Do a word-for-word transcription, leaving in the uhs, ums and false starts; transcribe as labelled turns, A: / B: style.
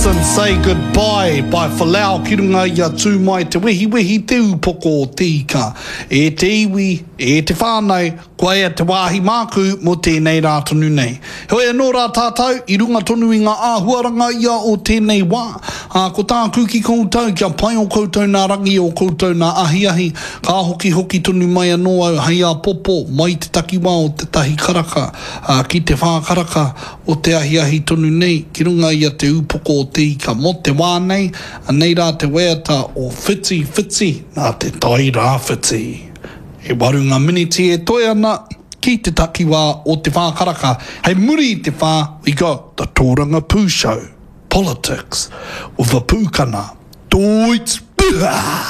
A: and Say Goodbye by Falau ki runga ia tū mai te wehi wehi te upoko o tika. E te iwi, e te whānau, kua ea te wāhi māku mo tēnei rā tonu nei. Hoi anō rā tātou, i runga tonu i ngā āhuaranga ia o tēnei wā. A, ko tā kuki koutou, kia pai o koutou nā rangi o koutou nā ahi ahi, ka hoki hoki tonu mai anō au, hei a popo, mai te takiwā o te tahi karaka, a, ki te whākaraka o te ahi ahi tonu nei, ki runga ia te upoko o te ika mo te wānei, a nei rā te weata o whiti whiti nā te tai rā whiti. E warunga miniti e toi ana ki te takiwā o te whākaraka. Hei muri i te whā, we got the Tōranga Pū Show, Politics with a pūkana. Doits!